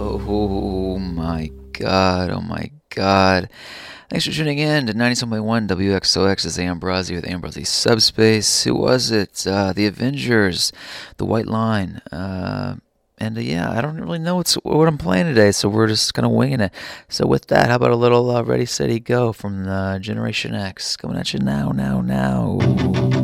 Oh my god, oh my god. Thanks for tuning in to 97.1 WXOX. This is Ambrosi with Ambrosi Subspace. Who was it? The Avengers, The White Line. Yeah, I don't really know what I'm playing today, so we're just kind of winging it. So with that, how about a little Ready, Steady, Go from Generation X? Coming at you now.